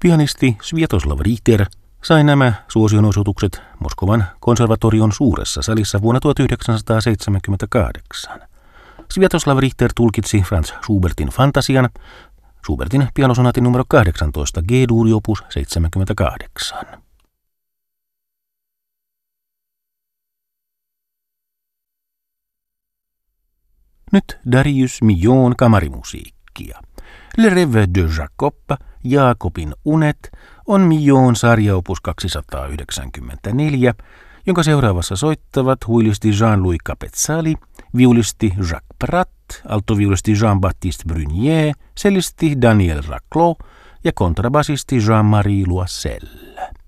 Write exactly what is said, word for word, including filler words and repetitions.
Pianisti Sviatoslav Richter sai nämä suosionosoitukset Moskovan konservatorion suuressa salissa vuonna tuhatyhdeksänsataaseitsemänkymmentäkahdeksan. Sviatoslav Richter tulkitsi Franz Schubertin Fantasian, Schubertin pianosonaatin numero kahdeksantoista G-duuri opus seitsemänkymmentäkahdeksan. Nyt Darius Milhaud kamarimusiikkia. Le Rêve de Jacob, Jaakobin unet, on Milhaudin sarjaopus kaksisataayhdeksänkymmentäneljä, jonka seuraavassa soittavat huilisti Jean-Louis Capezzali, viulisti Jacques Prat, altoviulisti Jean-Baptiste Brunier, cellisti Daniel Raclot ja kontrabasisti Jean-Marie Loisel.